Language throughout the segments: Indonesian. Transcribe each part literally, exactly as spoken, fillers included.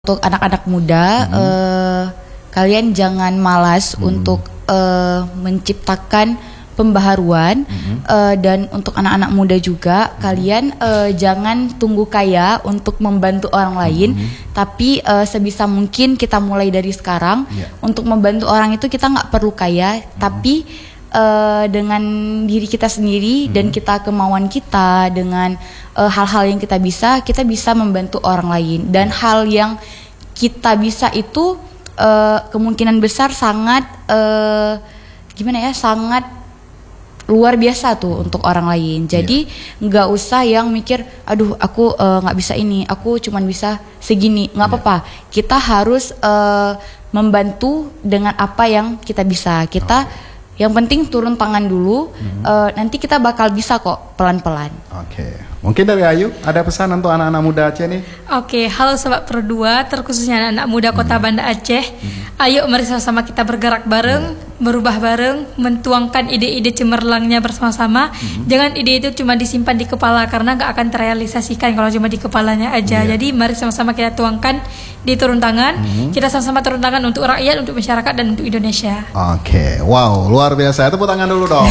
Untuk anak-anak muda, hmm. uh, kalian jangan malas hmm. untuk uh, menciptakan pembaharuan, hmm. uh, dan untuk anak-anak muda juga, hmm. kalian uh, jangan tunggu kaya untuk membantu orang lain, hmm. tapi uh, sebisa mungkin kita mulai dari sekarang. Yeah. Untuk membantu orang itu kita nggak perlu kaya, hmm. tapi uh, dengan diri kita sendiri, hmm. dan kita kemauan kita, dengan uh, hal-hal yang kita bisa, kita bisa membantu orang lain. Dan hal yang kita bisa itu uh, kemungkinan besar sangat uh, gimana ya, sangat luar biasa tuh untuk orang lain. Jadi nggak yeah. usah yang mikir, aduh aku nggak uh, bisa ini, aku cuman bisa segini. Nggak yeah. apa-apa. Kita harus uh, membantu dengan apa yang kita bisa. Kita okay. Yang penting turun tangan dulu, hmm. uh, nanti kita bakal bisa kok pelan-pelan. Oke, okay. Mungkin dari Ayu ada pesan untuk anak-anak muda Aceh nih? Oke, okay. Halo Sobat Pro dua, terkhususnya anak-anak muda Kota hmm. Banda Aceh. Hmm. Ayo mari sama-sama kita bergerak bareng, hmm. berubah bareng, mentuangkan ide-ide cemerlangnya bersama-sama. Hmm. Jangan ide itu cuma disimpan di kepala, karena gak akan terrealisasikan kalau cuma di kepalanya aja. Yeah. Jadi mari sama-sama kita tuangkan di turun tangan. Hmm. Kita sama-sama turun tangan untuk rakyat, untuk masyarakat, dan untuk Indonesia. Oke, okay. Wow, luar biasa. Tepuk tangan dulu dong.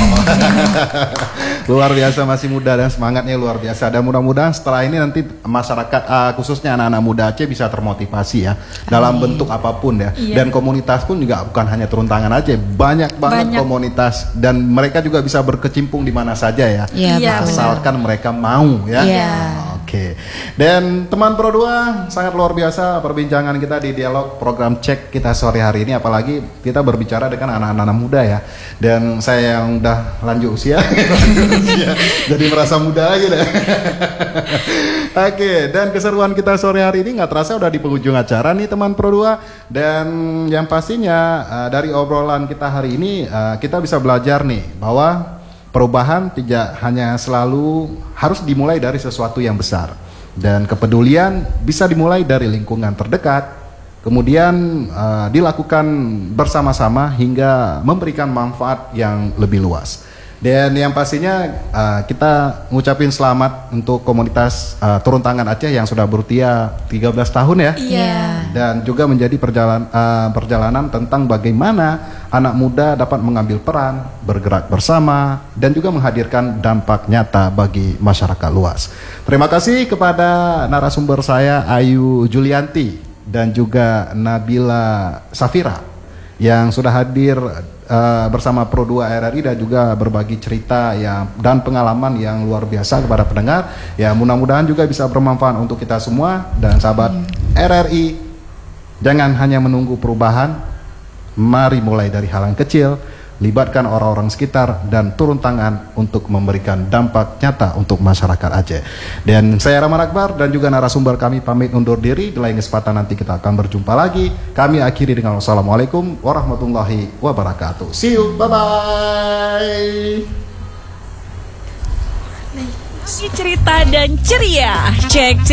Luar biasa, masih muda dan semangatnya luar biasa. Dan mudah-mudahan setelah ini nanti masyarakat, uh, khususnya anak-anak muda Aceh bisa termotivasi ya. Amin. Dalam bentuk apapun ya. Iya. Dan komunitas pun juga bukan hanya turun tangan aja, banyak banget banyak. komunitas, dan mereka juga bisa berkecimpung di mana saja ya. Iya, asalkan benar. mereka mau ya. Iya. Oke. Dan teman Pro dua, sangat luar biasa perbincangan kita di dialog program Cek kita sore hari ini, apalagi kita berbicara dengan anak-anak muda ya. Dan saya yang udah lanjut usia, lanjut usia jadi merasa muda aja deh. Oke, dan keseruan kita sore hari ini nggak terasa udah di penghujung acara nih teman Pro dua. Dan yang pastinya uh, dari obrolan kita hari ini uh, kita bisa belajar nih bahwa perubahan tidak hanya selalu harus dimulai dari sesuatu yang besar, dan kepedulian bisa dimulai dari lingkungan terdekat, kemudian uh, dilakukan bersama-sama hingga memberikan manfaat yang lebih luas. Dan yang pastinya uh, kita ngucapin selamat untuk komunitas uh, Turun Tangan Aceh yang sudah berusia tiga belas tahun ya. Iya. Dan juga menjadi perjalanan, uh, perjalanan tentang bagaimana anak muda dapat mengambil peran, bergerak bersama, dan juga menghadirkan dampak nyata bagi masyarakat luas. Terima kasih kepada narasumber saya Ayu Julianti dan juga Nabila Safira yang sudah hadir uh, bersama Pro dua R R I dan juga berbagi cerita yang dan pengalaman yang luar biasa kepada pendengar. Ya, mudah-mudahan juga bisa bermanfaat untuk kita semua. Dan sahabat hmm. R R I, jangan hanya menunggu perubahan, mari mulai dari hal yang kecil, libatkan orang-orang sekitar dan turun tangan untuk memberikan dampak nyata untuk masyarakat Aceh. Dan saya Rahman Akbar dan juga narasumber kami pamit undur diri. Di lain kesempatan nanti kita akan berjumpa lagi. Kami akhiri dengan wassalamualaikum warahmatullahi wabarakatuh. See you, bye-bye. Cerita dan ceria, cek